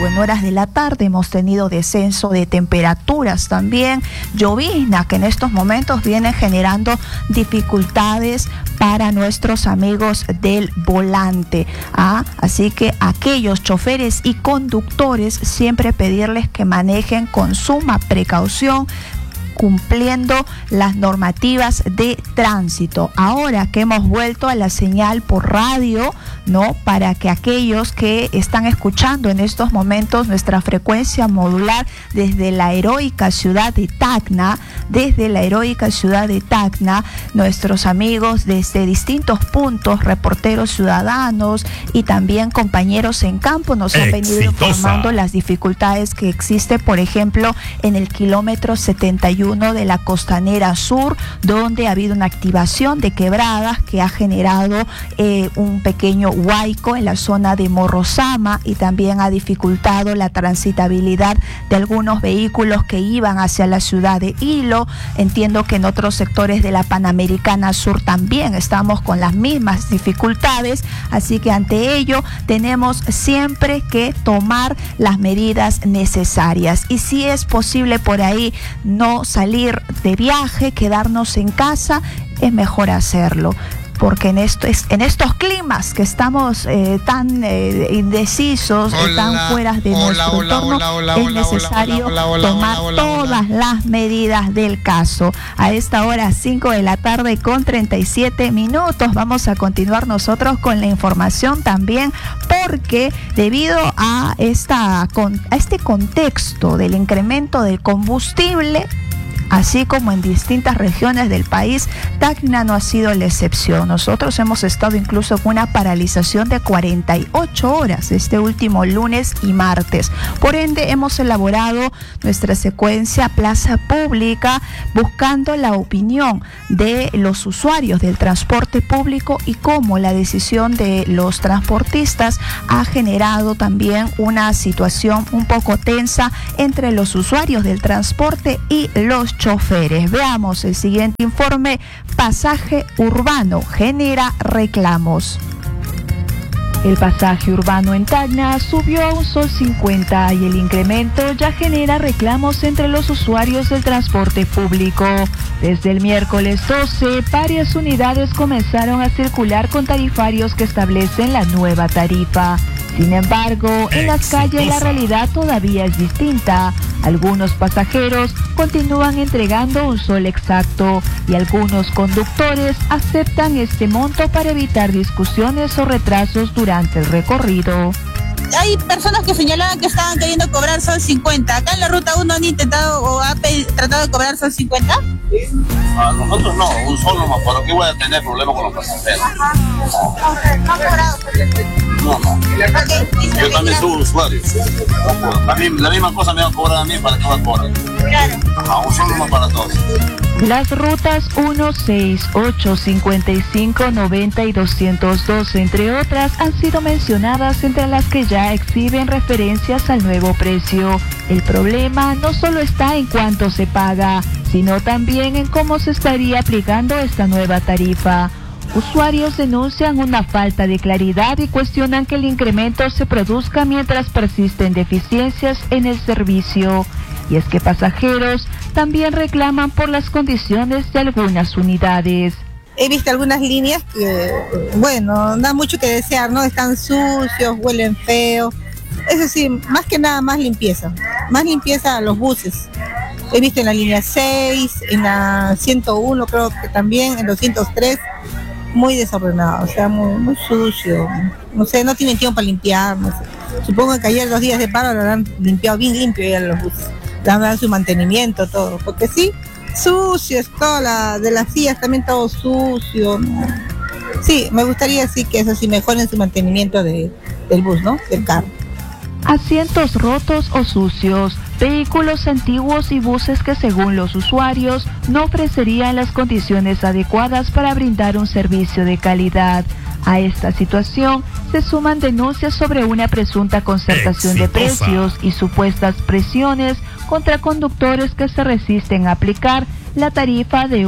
en horas de la tarde hemos tenido descenso de temperaturas también, llovizna que en estos momentos viene generando dificultades para nuestros amigos del volante. Así que aquellos choferes y conductores siempre pedirles que manejen con suma precaución, cumpliendo las normativas de tránsito. Ahora que hemos vuelto a la señal por radio, ¿no? Para que aquellos que están escuchando en estos momentos nuestra frecuencia modular desde la heroica ciudad de Tacna, nuestros amigos desde distintos puntos, reporteros ciudadanos y también compañeros en campo nos han venido informando las dificultades que existe, por ejemplo, en el kilómetro 71 de la Costanera Sur, donde ha habido una activación de quebradas que ha generado un pequeño huaico en la zona de Morrosama y también ha dificultado la transitabilidad de algunos vehículos que iban hacia la ciudad de Hilo. Entiendo que en otros sectores de la Panamericana Sur también estamos con las mismas dificultades, así que ante ello tenemos siempre que tomar las medidas necesarias y si es posible por ahí no salir de viaje, quedarnos en casa, es mejor hacerlo. Porque en estos climas que estamos tan indecisos, tan fuera de nuestro entorno, es necesario tomar todas las medidas del caso. A esta hora, 5 de la tarde con 37 minutos, vamos a continuar nosotros con la información también, porque debido a este contexto del incremento del combustible, así como en distintas regiones del país, Tacna no ha sido la excepción. Nosotros hemos estado incluso con una paralización de 48 horas este último lunes y martes. Por ende, hemos elaborado nuestra secuencia Plaza Pública buscando la opinión de los usuarios del transporte público y cómo la decisión de los transportistas ha generado también una situación un poco tensa entre los usuarios del transporte y los choferes. Veamos el siguiente informe. Pasaje urbano genera reclamos. El pasaje urbano en Tacna subió a $1.50 y el incremento ya genera reclamos entre los usuarios del transporte público. Desde el miércoles 12, varias unidades comenzaron a circular con tarifarios que establecen la nueva tarifa. Sin embargo, en las calles la realidad todavía es distinta. Algunos pasajeros continúan entregando un sol exacto y algunos conductores aceptan este monto para evitar discusiones o retrasos durante el recorrido. Hay personas que señalaban que estaban queriendo cobrar sol 50. ¿Acá en la ruta 1 han intentado o ha tratado de cobrar sol 50? Nosotros no, un sol nomás, ¿por qué voy a tener problemas con los pasajeros? No ha cobrado. No. Okay, yo también soy usuario. También la misma cosa me va a cobrar a mí, ¿para qué va a cobrar? Claro. Un sol nomás para todos. Las rutas 1, 6, 8, 55, 90 y 202, entre otras, han sido mencionadas entre las que ya exhiben referencias al nuevo precio. El problema no solo está en cuánto se paga, sino también en cómo se estaría aplicando esta nueva tarifa. Usuarios denuncian una falta de claridad y cuestionan que el incremento se produzca mientras persisten deficiencias en el servicio. Y es que pasajeros también reclaman por las condiciones de algunas unidades. He visto algunas líneas que, bueno, da mucho que desear, ¿no? Están sucios, huelen feo. Eso sí, más que nada más limpieza a los buses. He visto en la línea 6, en la 101 creo que también, en los 103, muy desordenado, o sea, muy sucio. No sé, no tienen tiempo para limpiar, no sé. Supongo que ayer 2 días de paro lo han limpiado bien limpio ya los buses. Le han dado su mantenimiento, todo, porque sí, sucio es toda de las sillas también todo sucio. Sí, me gustaría sí que eso sí mejoren su mantenimiento del bus, ¿no? Del carro. Asientos rotos o sucios, vehículos antiguos y buses que según los usuarios no ofrecerían las condiciones adecuadas para brindar un servicio de calidad. A esta situación se suman denuncias sobre una presunta concertación de precios y supuestas presiones contra conductores que se resisten a aplicar la tarifa de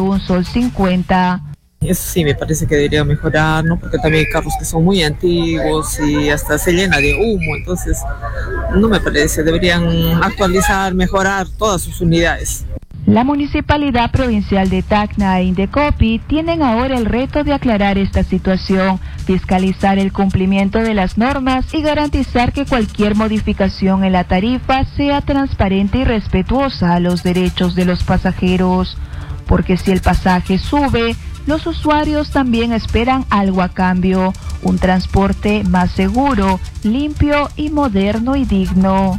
$1.50. Eso sí, me parece que debería mejorar, ¿no? Porque también hay carros que son muy antiguos y hasta se llena de humo, entonces no me parece. Deberían actualizar, mejorar todas sus unidades. La Municipalidad Provincial de Tacna e Indecopi tienen ahora el reto de aclarar esta situación, fiscalizar el cumplimiento de las normas y garantizar que cualquier modificación en la tarifa sea transparente y respetuosa a los derechos de los pasajeros. Porque si el pasaje sube, los usuarios también esperan algo a cambio, un transporte más seguro, limpio y moderno y digno.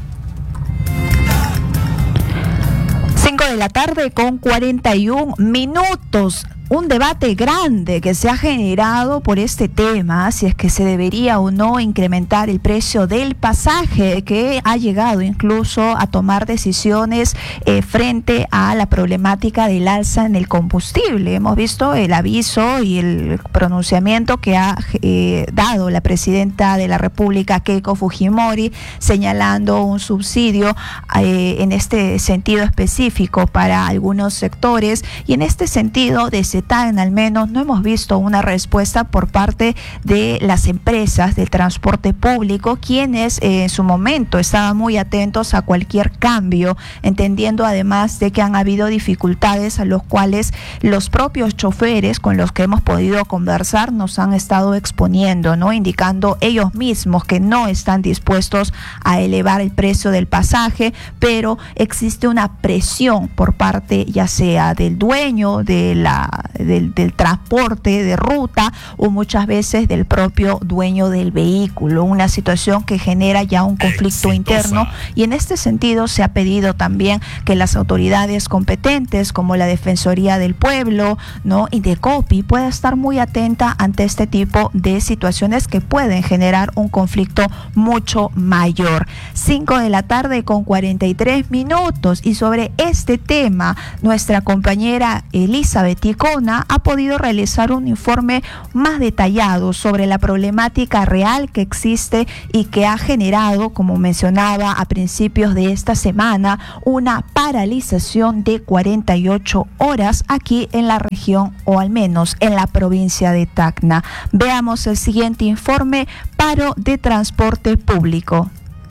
5 de la tarde con 41 minutos. Un debate grande que se ha generado por este tema, si es que se debería o no incrementar el precio del pasaje, que ha llegado incluso a tomar decisiones frente a la problemática del alza en el combustible. Hemos visto el aviso y el pronunciamiento que ha dado la presidenta de la República, Keiko Fujimori, señalando un subsidio en este sentido específico para algunos sectores, y en este sentido desde Tacna al menos no hemos visto una respuesta por parte de las empresas del transporte público, quienes en su momento estaban muy atentos a cualquier cambio, entendiendo además de que han habido dificultades a los cuales los propios choferes con los que hemos podido conversar nos han estado exponiendo, ¿no? Indicando ellos mismos que no están dispuestos a elevar el precio del pasaje, pero existe una presión por parte ya sea del dueño del transporte de ruta o muchas veces del propio dueño del vehículo, una situación que genera ya un conflicto interno, y en este sentido se ha pedido también que las autoridades competentes como la Defensoría del Pueblo, ¿no?, Indecopi, pueda estar muy atenta ante este tipo de situaciones que pueden generar un conflicto mucho mayor. 5 de la tarde con 43 minutos, y sobre este tema nuestra compañera Elizabeth Ticona ha podido realizar un informe más detallado sobre la problemática real que existe y que ha generado, como mencionaba a principios de esta semana, una paralización de 48 horas aquí en la región, o al menos en la provincia de Tacna. Veamos el siguiente informe: paro de transporte público.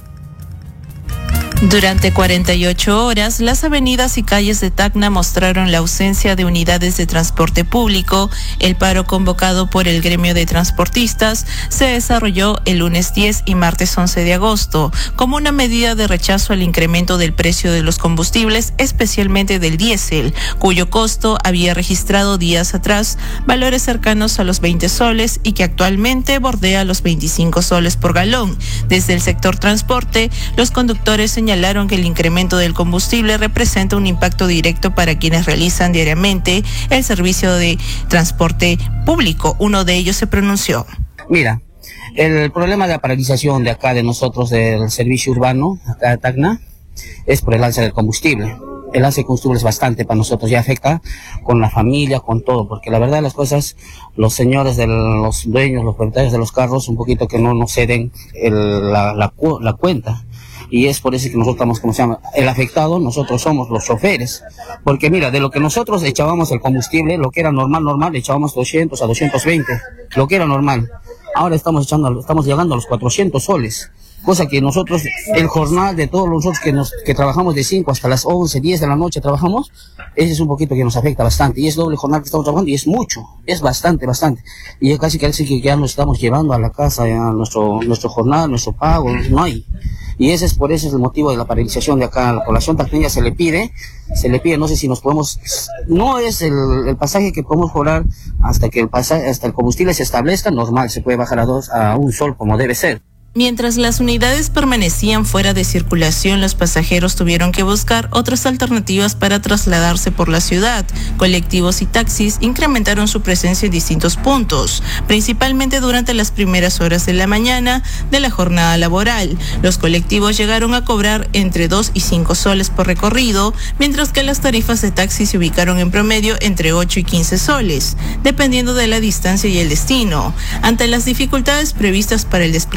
Durante 48 horas, las avenidas y calles de Tacna mostraron la ausencia de unidades de transporte público. El paro convocado por el gremio de transportistas se desarrolló el lunes 10 y martes 11 de agosto, como una medida de rechazo al incremento del precio de los combustibles, especialmente del diésel, cuyo costo había registrado días atrás valores cercanos a los 20 soles y que actualmente bordea los 25 soles por galón. Desde el sector transporte, los conductores señalaron que el incremento del combustible representa un impacto directo para quienes realizan diariamente el servicio de transporte público. Uno de ellos se pronunció. Mira, el problema de la paralización de acá de nosotros del servicio urbano, acá de Tacna, es por el alza del combustible. El alza de combustible es bastante para nosotros, ya afecta con la familia, con todo, porque la verdad de las cosas, los señores de los dueños, los propietarios de los carros, un poquito que no nos ceden la cuenta. Y es por eso que nosotros estamos, como se llama, el afectado, nosotros somos los choferes. Porque mira, de lo que nosotros echábamos el combustible, lo que era normal, le echábamos 200 a 220, lo que era normal. Ahora estamos llegando a los 400 soles. Cosa que nosotros, el jornal de todos nosotros que trabajamos de 5 hasta las 11, 10 de la noche trabajamos, ese es un poquito que nos afecta bastante. Y es doble jornal que estamos trabajando y es mucho, es bastante. Y es casi que ya nos estamos llevando a la casa, a nuestro jornal, nuestro pago, no hay. Y ese es el motivo de la paralización de acá. A la población tacneña se le pide, no sé si nos podemos, no es el pasaje que podemos cobrar hasta el combustible se establezca, normal, se puede bajar a 1 sol como debe ser. Mientras las unidades permanecían fuera de circulación, los pasajeros tuvieron que buscar otras alternativas para trasladarse por la ciudad. Colectivos y taxis incrementaron su presencia en distintos puntos, principalmente durante las primeras horas de la mañana de la jornada laboral. Los colectivos llegaron a cobrar entre 2 y 5 soles por recorrido, mientras que las tarifas de taxi se ubicaron en promedio entre 8 y 15 soles, dependiendo de la distancia y el destino. Ante las dificultades previstas para el desplazamiento,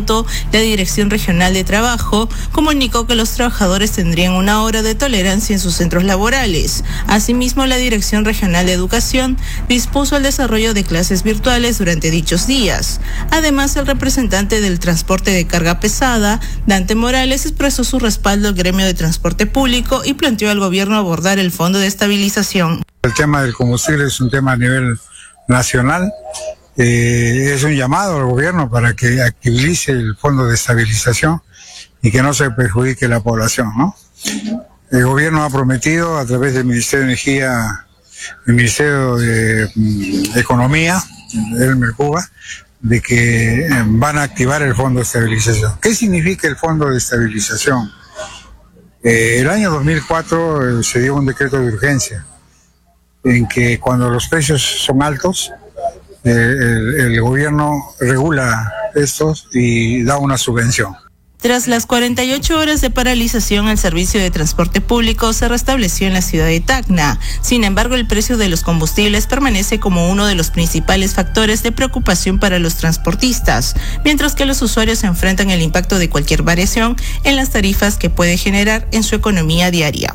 incumplimiento, la Dirección Regional de Trabajo comunicó que los trabajadores tendrían una hora de tolerancia en sus centros laborales. Asimismo, la Dirección Regional de Educación dispuso el desarrollo de clases virtuales durante dichos días. Además, el representante del transporte de carga pesada, Dante Morales, expresó su respaldo al gremio de transporte público y planteó al gobierno abordar el fondo de estabilización. El tema del combustible es un tema a nivel nacional. Es un llamado al gobierno para que activice el fondo de estabilización y que no se perjudique la población, ¿no? El gobierno ha prometido a través del Ministerio de Energía, el Ministerio de Economía, Elmer Cuba, de que van a activar el fondo de estabilización. ¿Qué significa el fondo de estabilización? El año 2004 se dio un decreto de urgencia en que cuando los precios son altos, el gobierno regula estos y da una subvención. Tras las 48 horas de paralización, el servicio de transporte público se restableció en la ciudad de Tacna. Sin embargo, el precio de los combustibles permanece como uno de los principales factores de preocupación para los transportistas, mientras que los usuarios enfrentan el impacto de cualquier variación en las tarifas que puede generar en su economía diaria.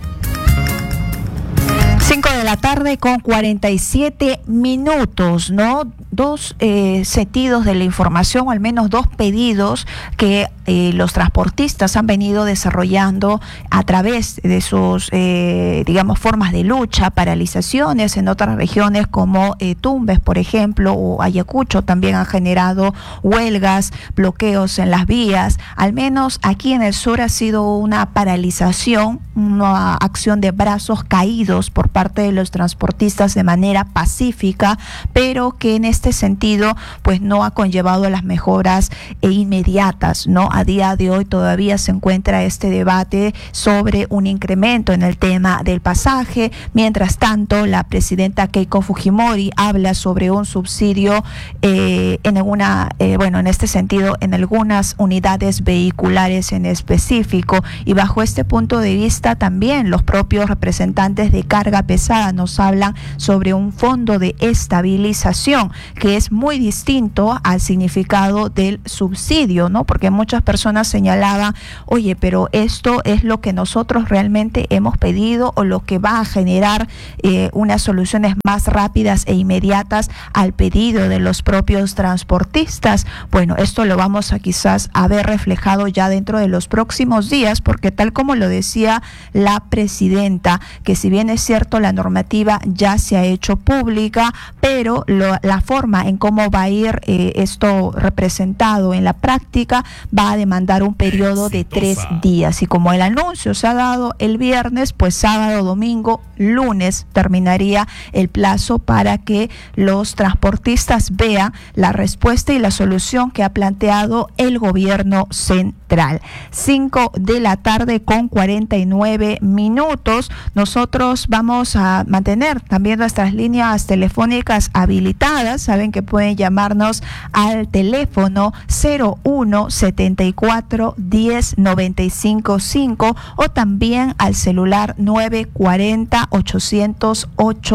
5 de la tarde con 47 minutos, ¿no? Dos sentidos de la información, o al menos dos pedidos que los transportistas han venido desarrollando a través de sus, formas de lucha, paralizaciones en otras regiones como Tumbes, por ejemplo, o Ayacucho también han generado huelgas, bloqueos en las vías. Al menos aquí en el sur ha sido una paralización, una acción de brazos caídos por parte de los transportistas de manera pacífica, pero que en este sentido pues no ha conllevado las mejoras inmediatas, ¿no? A día de hoy todavía se encuentra este debate sobre un incremento en el tema del pasaje. Mientras tanto, la presidenta Keiko Fujimori habla sobre un subsidio en este sentido, en algunas unidades vehiculares en específico, y bajo este punto de vista también los propios representantes de carga pesada nos hablan sobre un fondo de estabilización que es muy distinto al significado del subsidio, ¿no? Porque muchas personas señalaban, oye, pero esto es lo que nosotros realmente hemos pedido o lo que va a generar unas soluciones más rápidas e inmediatas al pedido de los propios transportistas. Bueno, esto lo vamos a quizás a ver reflejado ya dentro de los próximos días, porque tal como lo decía la presidenta, que si bien es cierto la normativa ya se ha hecho pública, pero la forma en cómo va a ir esto representado en la práctica va a demandar un periodo de 3 días, y como el anuncio se ha dado el viernes, pues sábado, domingo, lunes terminaría el plazo para que los transportistas vean la respuesta y la solución que ha planteado el gobierno central. 5 de la tarde con 49 minutos. Nosotros vamos a mantener también nuestras líneas telefónicas habilitadas. Saben que pueden llamarnos al teléfono 01 74 10 95 5 o también al celular 940 800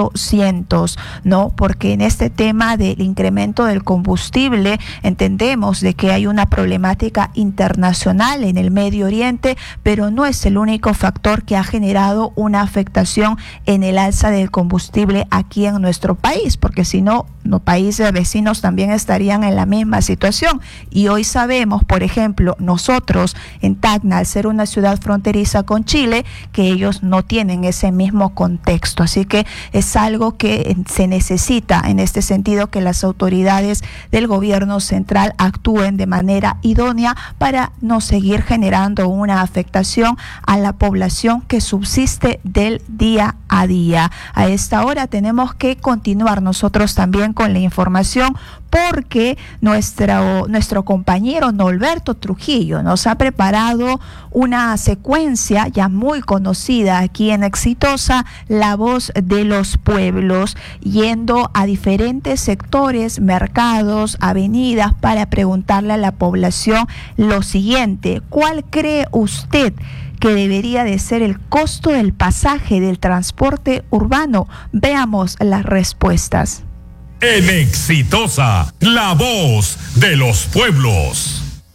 800, ¿no? Porque en este tema del incremento del combustible entendemos de que hay una problemática internacional en el Medio Oriente, pero no es el único factor que ha generado una afectación en el alza del combustible aquí en nuestro país, porque si no, los países vecinos también estarían en la misma situación. Y hoy sabemos, por ejemplo, nosotros en Tacna, al ser una ciudad fronteriza con Chile, que ellos no tienen ese mismo contexto. Así que es algo que se necesita en este sentido, que las autoridades del gobierno central actúen de manera idónea para no seguir generando una afectación a la población que subsiste del día a día. A esta hora tenemos que continuar nosotros también con la información, porque nuestro compañero Norberto Trujillo nos ha preparado una secuencia ya muy conocida aquí en Exitosa, La Voz de los Pueblos, yendo a diferentes sectores, mercados, avenidas, para preguntarle a la población lo siguiente: ¿cuál cree usted que debería de ser el costo del pasaje del transporte urbano? Veamos las respuestas. En Exitosa, La Voz de los Pueblos.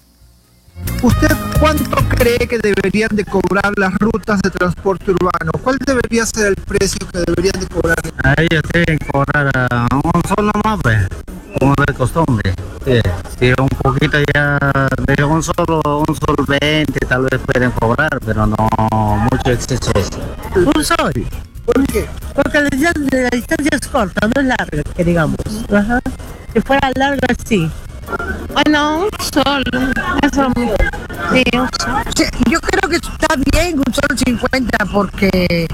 ¿Usted cuánto cree que deberían de cobrar las rutas de transporte urbano? ¿Cuál debería ser el precio que deberían de cobrar? A ellos deben cobrar un sol nomás, pues, como de costumbre. Sí, un poquito ya, de un sol 20 tal vez pueden cobrar, pero no mucho exceso. Un sol. ¿Por qué? Porque la distancia es corta, no es larga, que digamos. Ajá. Si fuera larga, sí. Bueno, un sol. Eso, sí, un sol. Sí, yo creo que está bien un sol 50 porque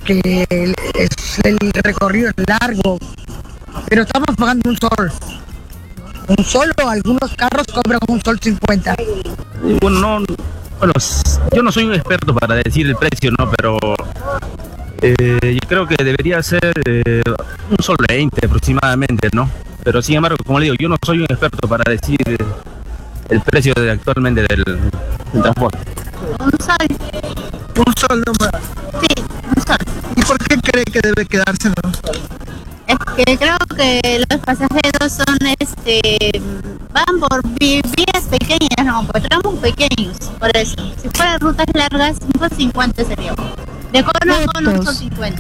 el recorrido es largo, pero estamos pagando un sol. Un sol o algunos carros cobran un sol 50. Bueno, yo no soy un experto para decir el precio, ¿no? Pero yo creo que debería ser un sol 20 aproximadamente, ¿no? Pero sin embargo, como le digo, yo no soy un experto para decir el precio actualmente del transporte. Un sol. Un sol nomás. Sí, un sol. ¿Y por qué cree que debe quedarse en un sol? Es que creo que los pasajeros son, van por vías pequeñas, no, por tramos pequeños, por eso. Si fueran rutas largas, 5.50 sería. De acuerdo con un sol 50.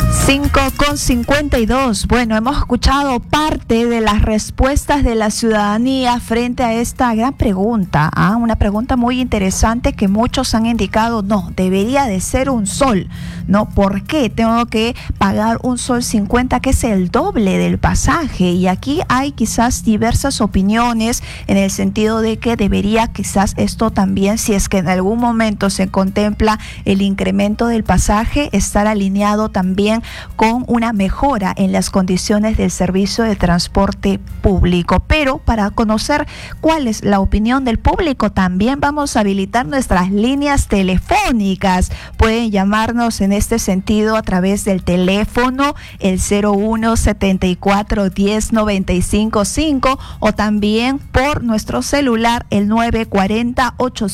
5:52. Bueno, hemos escuchado parte de las respuestas de la ciudadanía frente a esta gran pregunta, una pregunta muy interesante que muchos han indicado, no, debería de ser un sol, ¿no? ¿Por qué tengo que pagar un sol 50, que es el doble del pasaje? Y aquí hay quizás diversas opiniones en el sentido de que debería quizás esto también, si es que en algún momento se contempla el incremento del pasaje, estar alineado también con una mejora en las condiciones del servicio de transporte público. Pero para conocer cuál es la opinión del público, también vamos a habilitar nuestras líneas telefónicas. Pueden llamarnos en este sentido a través del teléfono, el 01 74 10 95 5, o también por nuestro celular, el 940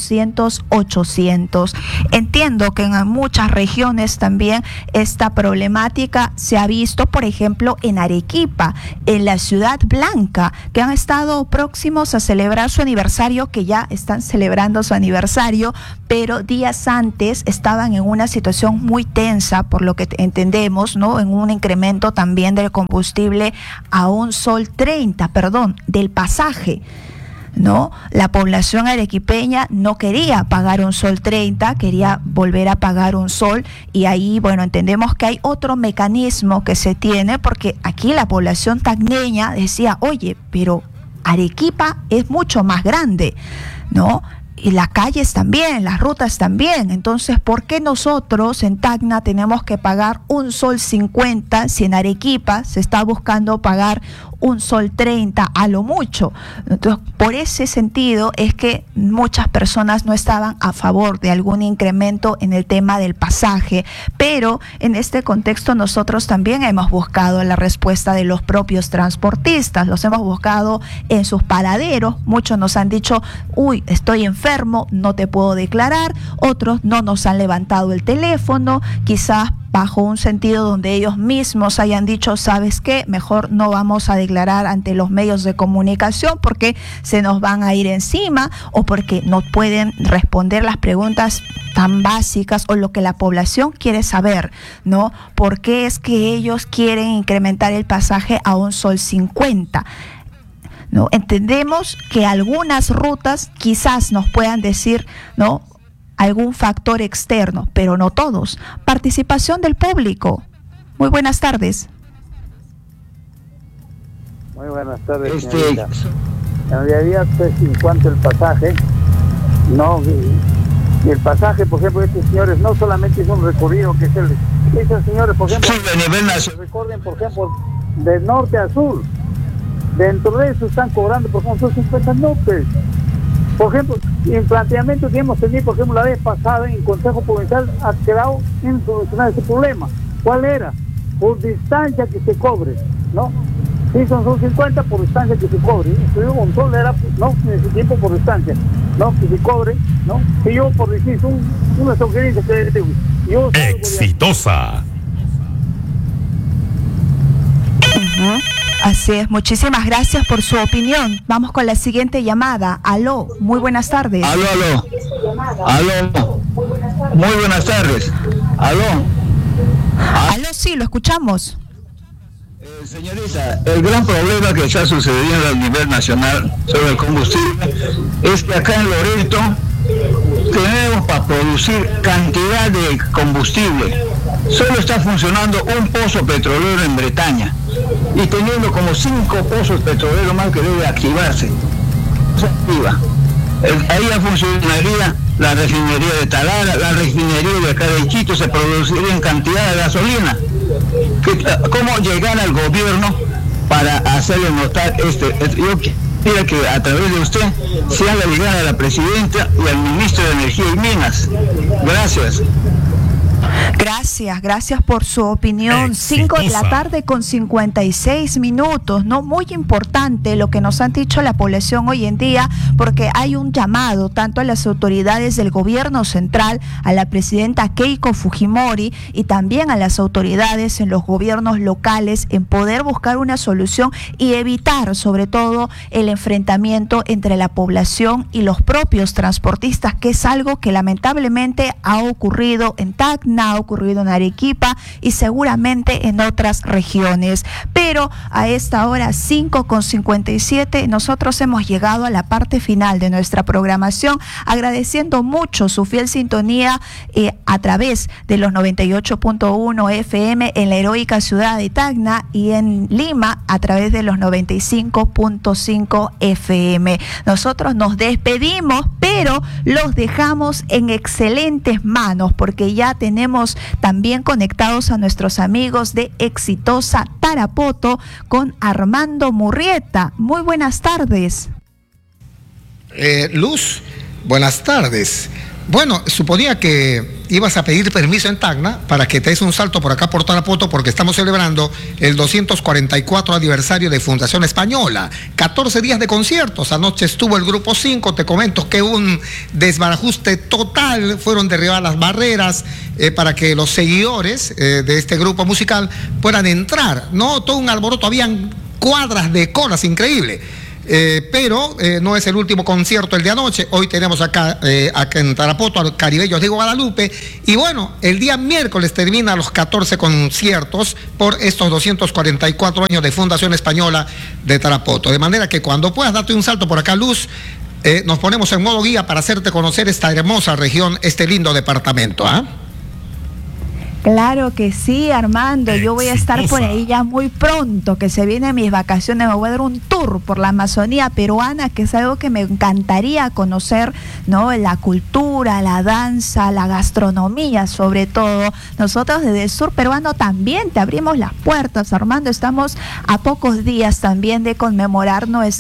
800 800. Entiendo que en muchas regiones también esta problemática se ha visto, por ejemplo, en Arequipa, en la Ciudad Blanca, que han estado próximos a celebrar su aniversario, que ya están celebrando su aniversario, pero días antes estaban en una situación muy tensa, por lo que entendemos, ¿no? En un incremento también del combustible a un sol 30, del pasaje, ¿no? La población arequipeña no quería pagar un sol 30, quería volver a pagar un sol, y ahí, bueno, entendemos que hay otro mecanismo que se tiene, porque aquí la población tacneña decía, oye, pero Arequipa es mucho más grande, ¿no? Y las calles también, las rutas también. Entonces, ¿por qué nosotros en Tacna tenemos que pagar un sol 50 si en Arequipa se está buscando pagar un sol 30 a lo mucho? Entonces, por ese sentido es que muchas personas no estaban a favor de algún incremento en el tema del pasaje. Pero en este contexto nosotros también hemos buscado la respuesta de los propios transportistas, los hemos buscado en sus paraderos. Muchos nos han dicho, uy, estoy enfermo, no te puedo declarar. Otros no nos han levantado el teléfono, quizás bajo un sentido donde ellos mismos hayan dicho, ¿sabes qué? Mejor no vamos a declarar ante los medios de comunicación porque se nos van a ir encima, o porque no pueden responder las preguntas tan básicas o lo que la población quiere saber, ¿no? ¿Por qué es que ellos quieren incrementar el pasaje a un sol 50? ¿No? Entendemos que algunas rutas quizás nos puedan decir, ¿no?, algún factor externo, pero no todos. Participación del público. Muy buenas tardes. Muy buenas tardes, señorita. En realidad, pues, en cuanto al pasaje, no, y el pasaje, por ejemplo, estos señores no solamente es un recorrido que es esos señores, por ejemplo, recorren, por ejemplo, de norte a sur. Dentro de eso están cobrando, por ejemplo, 50 noches. Por ejemplo, en planteamiento que hemos tenido, por ejemplo, la vez pasada en el Consejo Provincial, ha quedado en solucionar ese problema. ¿Cuál era? Por distancia que se cobre, ¿no? Sí, son 50 por distancia que se cobre. Estudio un sol era, no, en ese tiempo por distancia, ¿no? Que se cobre, ¿no? Si yo, por decir, una sugerencia que yo... Exitosa. Así es, muchísimas gracias por su opinión. Vamos con la siguiente llamada. Aló, muy buenas tardes. Aló. Muy buenas tardes. Aló, sí, lo escuchamos. Señorita, el gran problema que está sucediendo a nivel nacional sobre el combustible es que acá en Loreto tenemos para producir cantidad de combustible. Solo está funcionando un pozo petrolero en Bretaña y teniendo como 5 pozos petroleros más que debe activarse. Se activa. Ahí ya funcionaría la refinería de Talara, la refinería de acá de Iquitos, se produciría en cantidad de gasolina. ¿Cómo llegar al gobierno para hacerle notar yo quiero que a través de usted se haga llegar a la presidenta y al ministro de Energía y Minas? Gracias. Gracias por su opinión. 5 de la tarde con 56 minutos, ¿no? Muy importante lo que nos han dicho la población hoy en día, porque hay un llamado tanto a las autoridades del gobierno central, a la presidenta Keiko Fujimori y también a las autoridades en los gobiernos locales en poder buscar una solución y evitar sobre todo el enfrentamiento entre la población y los propios transportistas, que es algo que lamentablemente ha ocurrido en Tacna, ha ocurrido en Arequipa y seguramente en otras regiones. Pero a esta hora 5:57 nosotros hemos llegado a la parte final de nuestra programación, agradeciendo mucho su fiel sintonía a través de los 98.1 FM en la heroica ciudad de Tacna y en Lima a través de los 95.5 FM. Nosotros nos despedimos, pero los dejamos en excelentes manos, porque ya tenemos también conectados a nuestros amigos de Exitosa Tarapoto con Armando Murrieta. Muy buenas tardes. Luz, buenas tardes. Bueno, suponía que ibas a pedir permiso en Tacna para que te des un salto por acá por Tarapoto, porque estamos celebrando el 244 aniversario de Fundación Española. 14 días de conciertos. Anoche estuvo el Grupo 5. Te comento que un desbarajuste total. Fueron derribadas las barreras para que los seguidores de este grupo musical puedan entrar. No, todo un alboroto. Habían cuadras de colas, increíble. Pero no es el último concierto el de anoche. Hoy tenemos acá en Tarapoto al Caribeños Diego Guadalupe. Y bueno, el día miércoles termina los 14 conciertos por estos 244 años de Fundación Española de Tarapoto. De manera que cuando puedas darte un salto por acá, Luz, nos ponemos en modo guía para hacerte conocer esta hermosa región, este lindo departamento, ¿ah? Claro que sí, Armando. Yo voy a estar por ahí ya muy pronto, que se vienen mis vacaciones. Me voy a dar un tour por la Amazonía peruana, que es algo que me encantaría conocer, ¿no? La cultura, la danza, la gastronomía, sobre todo. Nosotros desde el sur peruano también te abrimos las puertas, Armando. Estamos a pocos días también de conmemorar